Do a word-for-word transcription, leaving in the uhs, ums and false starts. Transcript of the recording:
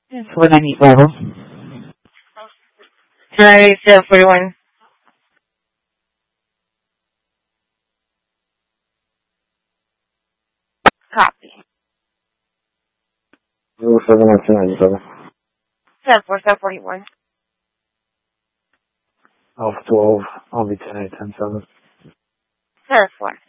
four ninety level. Tonight is uh, forty-one. Copy. zero seven nineteen ninety-seven. seven four seven forty-one. Alpha twelve, I'll be ten eight ten seven. seven four.